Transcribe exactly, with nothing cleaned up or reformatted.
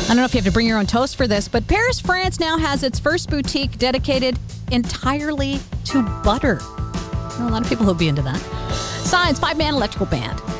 I don't know if you have to bring your own toast for this, but Paris, France now has its first boutique dedicated entirely to butter. There are a lot of people who'll be into that. Science, five-man electrical band.